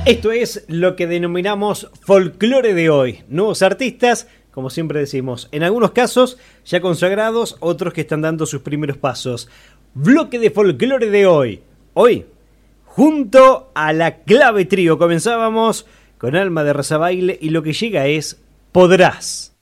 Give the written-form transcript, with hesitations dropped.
Esto es lo que denominamos folclore de hoy. Nuevos artistas, como siempre decimos, en algunos casos ya consagrados, otros que están dando sus primeros pasos. Bloque de folclore de hoy. Hoy, junto a la Clave Trío, comenzábamos con Alma de Razabaile y lo que llega es Podrás.